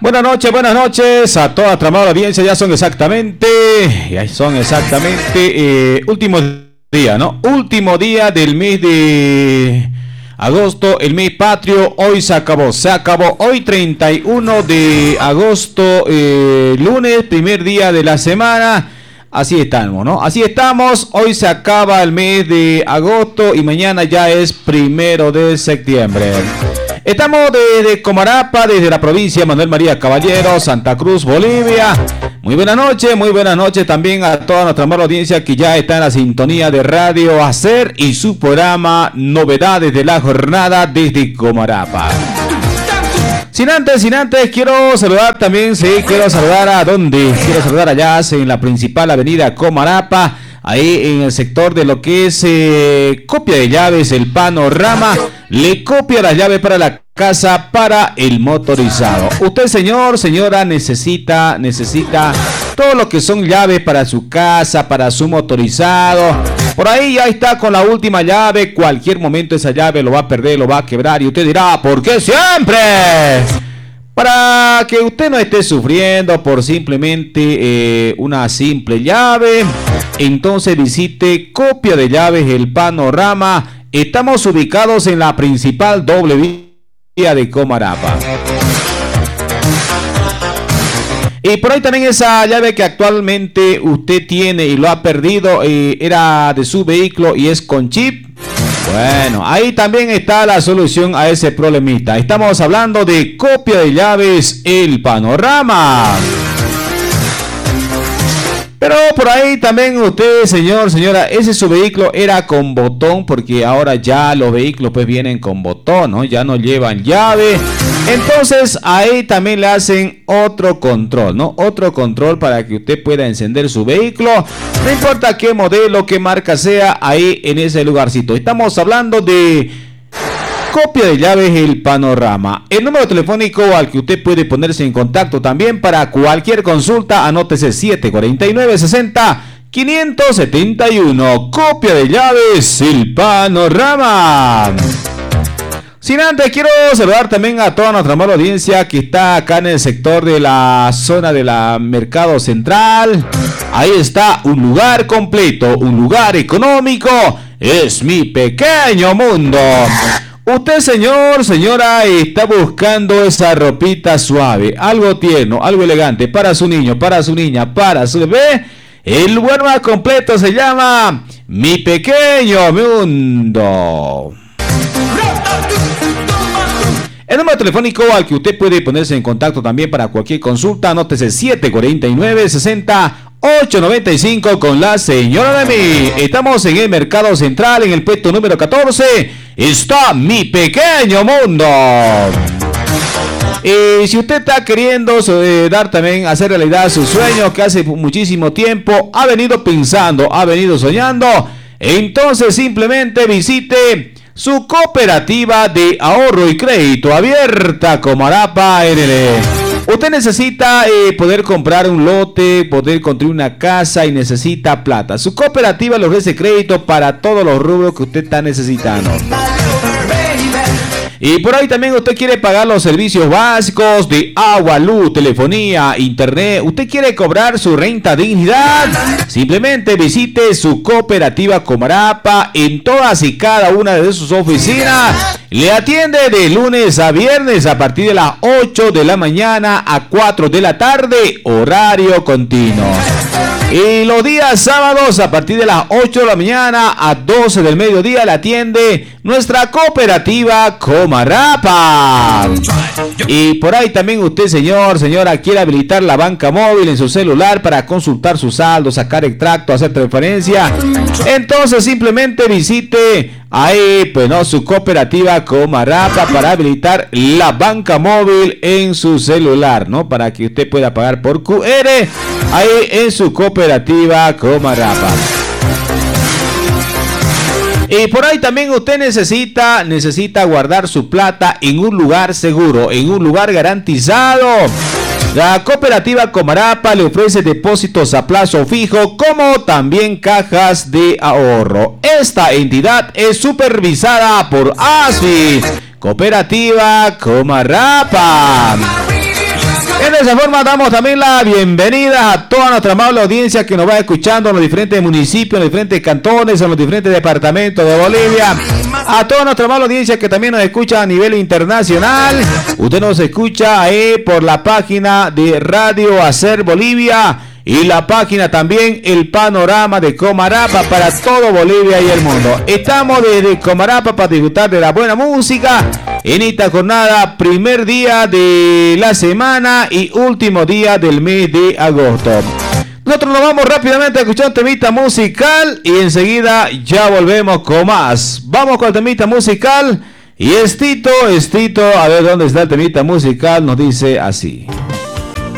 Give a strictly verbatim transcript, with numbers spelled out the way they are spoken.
Buenas noches, buenas noches a toda nuestra amable audiencia. Ya son exactamente, ya son exactamente eh, último día, ¿no? Último día del mes de agosto, el mes patrio. Hoy se acabó, se acabó. Hoy treinta y uno de agosto, eh, lunes, primer día de la semana. Así estamos, ¿no? Así estamos. Hoy se acaba el mes de agosto y mañana ya es primero de septiembre. Estamos desde Comarapa, desde la provincia Manuel María Caballero, Santa Cruz, Bolivia. Muy buenas noches, muy buenas noches también a toda nuestra amable audiencia que ya está en la sintonía de Radio Hacer y su programa Novedades de la Jornada desde Comarapa. Sin antes, sin antes, quiero saludar también, sí, quiero saludar a dónde, quiero saludar allá en la principal avenida Comarapa, ahí en el sector de lo que es eh, copia de llaves, el panorama, le copia las llaves para la casa, para el motorizado. Usted, señor, señora, necesita, necesita todo lo que son llaves para su casa, para su motorizado. Por ahí ya está con la última llave, cualquier momento esa llave lo va a perder, lo va a quebrar y usted dirá, ¿por qué siempre? Para que usted no esté sufriendo por simplemente eh, una simple llave, entonces visite Copia de Llaves El Panorama. Estamos ubicados en la principal doble vía de Comarapa. Y por ahí también esa llave que actualmente usted tiene y lo ha perdido, eh, era de su vehículo y es con chip. Bueno, ahí también está la solución a ese problemita. Estamos hablando de Copia de Llaves El Panorama. Pero por ahí también usted, señor, señora, ese su vehículo era con botón, porque ahora ya los vehículos pues vienen con botón, ¿no? Ya no llevan llave. Entonces ahí también le hacen otro control, ¿no? Otro control para que usted pueda encender su vehículo. No importa qué modelo, qué marca sea, ahí en ese lugarcito. Estamos hablando de Copia de Llaves El Panorama. El número telefónico al que usted puede ponerse en contacto también para cualquier consulta, anótese siete cuatro nueve, seis cero, cinco siete uno. Copia de Llaves El Panorama. Sin antes, quiero saludar también a toda nuestra amable audiencia que está acá en el sector de la zona de la Mercado Central. Ahí está un lugar completo, un lugar económico. Es Mi Pequeño Mundo. Usted, señor, señora, está buscando esa ropita suave, algo tierno, algo elegante para su niño, para su niña, para su bebé. El lugar más completo se llama Mi Pequeño Mundo. El número telefónico al que usted puede ponerse en contacto también para cualquier consulta, anótese siete cuatro nueve, seis cero, ocho nueve cinco con la señora de mí. Estamos en el Mercado Central, en el puesto número catorce. Está Mi Pequeño Mundo. Y si usted está queriendo eh, dar también, hacer realidad su sueño que hace muchísimo tiempo ha venido pensando, ha venido soñando, entonces simplemente visite su cooperativa de ahorro y crédito abierta Comarapa N L. Usted necesita eh, poder comprar un lote, poder construir una casa y necesita plata. Su cooperativa le ofrece crédito para todos los rubros que usted está necesitando. Y por ahí también usted quiere pagar los servicios básicos de agua, luz, telefonía, internet. Usted quiere cobrar su renta dignidad. Simplemente visite su cooperativa Comarapa en todas y cada una de sus oficinas. Le atiende de lunes a viernes a partir de las ocho de la mañana a cuatro de la tarde, horario continuo. Y los días sábados a partir de las ocho de la mañana a doce del mediodía le atiende nuestra cooperativa Comarapa. Y por ahí también usted, señor, señora, quiere habilitar la banca móvil en su celular para consultar su saldo, sacar extracto, hacer transferencia. Entonces simplemente visite ahí, pues no, su cooperativa Comarapa para habilitar la banca móvil en su celular, ¿no? Para que usted pueda pagar por Q R ahí en su cooperativa Comarapa. Y por ahí también usted necesita, necesita guardar su plata en un lugar seguro, en un lugar garantizado. La cooperativa Comarapa le ofrece depósitos a plazo fijo como también cajas de ahorro. Esta entidad es supervisada por A S F I, Cooperativa Comarapa. de esa forma damos también la bienvenida a toda nuestra amable audiencia que nos va escuchando en los diferentes municipios, en los diferentes cantones, en los diferentes departamentos de Bolivia. A toda nuestra amable audiencia que también nos escucha a nivel internacional. Usted nos escucha ahí por la página de Radio Hacer Bolivia y la página también El Panorama de Comarapa para todo Bolivia y el mundo. Estamos desde Comarapa para disfrutar de la buena música en esta jornada, primer día de la semana y último día del mes de agosto. Nosotros nos vamos rápidamente a escuchar un temita musical y enseguida ya volvemos con más. Vamos con el temita musical y Estito, Estito, a ver dónde está el temita musical, nos dice así.